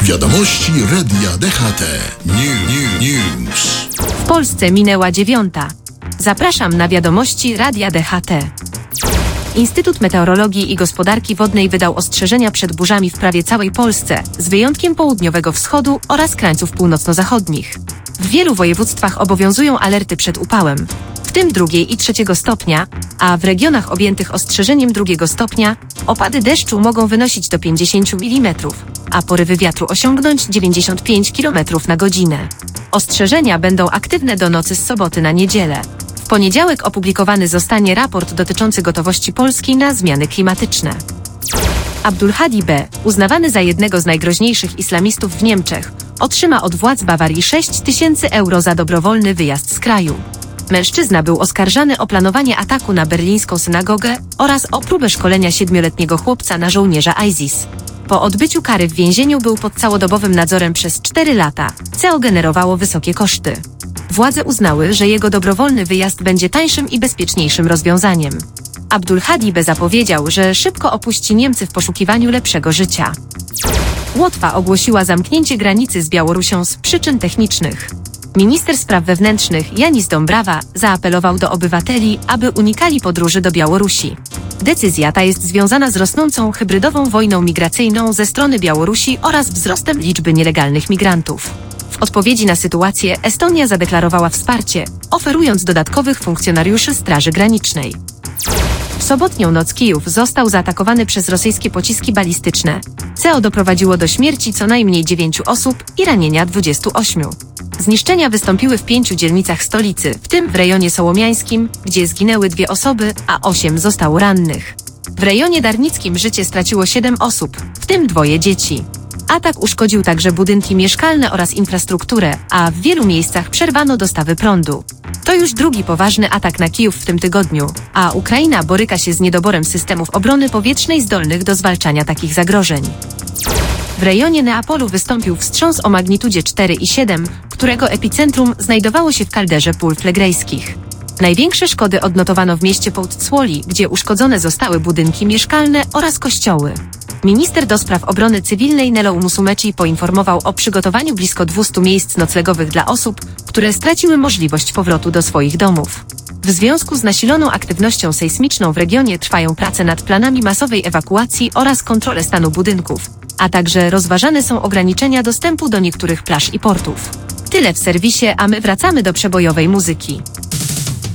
Wiadomości Radia DHT. News. W Polsce minęła 9. Zapraszam na wiadomości Radia DHT. Instytut Meteorologii i Gospodarki Wodnej wydał ostrzeżenia przed burzami w prawie całej Polsce, z wyjątkiem południowego wschodu oraz krańców północno-zachodnich. W wielu województwach obowiązują alerty przed upałem, w tym 2. i 3. stopnia, a w regionach objętych ostrzeżeniem 2. stopnia opady deszczu mogą wynosić do 50 mm, a porywy wiatru osiągnąć 95 km na godzinę. Ostrzeżenia będą aktywne do nocy z soboty na niedzielę. W poniedziałek opublikowany zostanie raport dotyczący gotowości Polski na zmiany klimatyczne. Abdulhadi B., uznawany za jednego z najgroźniejszych islamistów w Niemczech, otrzyma od władz Bawarii 6 000 euro za dobrowolny wyjazd z kraju. Mężczyzna był oskarżany o planowanie ataku na berlińską synagogę oraz o próbę szkolenia 7-letniego chłopca na żołnierza ISIS. Po odbyciu kary w więzieniu był pod całodobowym nadzorem przez 4 lata, co generowało wysokie koszty. Władze uznały, że jego dobrowolny wyjazd będzie tańszym i bezpieczniejszym rozwiązaniem. Abdulhadi B. zapowiedział, że szybko opuści Niemcy w poszukiwaniu lepszego życia. Łotwa ogłosiła zamknięcie granicy z Białorusią z przyczyn technicznych. Minister spraw wewnętrznych Janis Dąbrawa zaapelował do obywateli, aby unikali podróży do Białorusi. Decyzja ta jest związana z rosnącą hybrydową wojną migracyjną ze strony Białorusi oraz wzrostem liczby nielegalnych migrantów. W odpowiedzi na sytuację Estonia zadeklarowała wsparcie, oferując dodatkowych funkcjonariuszy Straży Granicznej. W sobotnią noc Kijów został zaatakowany przez rosyjskie pociski balistyczne, co doprowadziło do śmierci co najmniej 9 osób i ranienia 28. Zniszczenia wystąpiły w 5 dzielnicach stolicy, w tym w rejonie sołomiańskim, gdzie zginęły 2 osoby, a 8 zostało rannych. W rejonie darnickim życie straciło 7 osób, w tym 2 dzieci. Atak uszkodził także budynki mieszkalne oraz infrastrukturę, a w wielu miejscach przerwano dostawy prądu. To już drugi poważny atak na Kijów w tym tygodniu, a Ukraina boryka się z niedoborem systemów obrony powietrznej zdolnych do zwalczania takich zagrożeń. W rejonie Neapolu wystąpił wstrząs o magnitudzie 4,7, którego epicentrum znajdowało się w kalderze Pól Flegrejskich. Największe szkody odnotowano w mieście Połtcwoli, gdzie uszkodzone zostały budynki mieszkalne oraz kościoły. Minister do spraw obrony cywilnej Nello Musumeci poinformował o przygotowaniu blisko 200 miejsc noclegowych dla osób, które straciły możliwość powrotu do swoich domów. W związku z nasiloną aktywnością sejsmiczną w regionie trwają prace nad planami masowej ewakuacji oraz kontrolę stanu budynków, a także rozważane są ograniczenia dostępu do niektórych plaż i portów. Tyle w serwisie, a my wracamy do przebojowej muzyki.